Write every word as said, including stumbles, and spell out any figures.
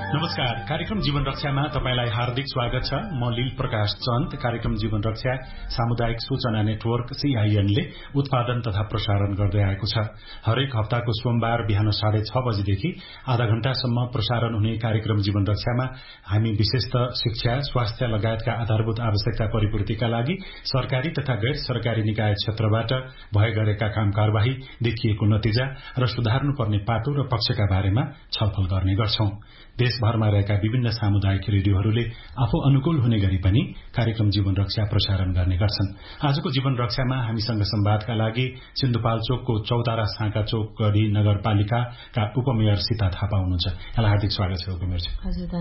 नमस्कार, कार्यक्रम जीवन रक्षामा तपाईलाई हार्दिक स्वागत छ। म लील प्रकाश चन्द। कार्यक्रम जीवन रक्षा सामुदायिक सूचना नेटवर्क सीआईएन ले उत्पादन तथा प्रसारण गर्दै आएको छ। हरेक हप्ताको सोमबार बिहान साढे छ बजेदेखि आधा घण्टासम्म प्रसारण हुने कार्यक्रम जीवन रक्षामा हामी विशेषतः शिक्षा, स्वास्थ्य लगायतका आधारभूत आवश्यकता परिपूर्तिका लागि सरकारी तथा गैर सरकारी निकाय क्षेत्रबाट भए गरेका काम कारबाही, देखिएको नतिजा र सुधार्नुपर्ने पाटो र पक्षका बारेमा छलफल गर्ने गर्छौं। देशभरमा रहेका विभिन्न सामुदायिक रेडियोहरूले आफू अनुकूल हुने गरी पनि कार्यक्रम जीवन रक्षा प्रसारण गर्ने गर्छन्। आजको जीवन रक्षामा हामीसँग संवादका लागि सिन्धुपाल्चोकको चौतारा साँका चोक गढी नगरपालिकाका उपमेयर सीता थापा हुनुहुन्छ। यहाँलाई हार्दिक स्वागत छ उपमेयरजी।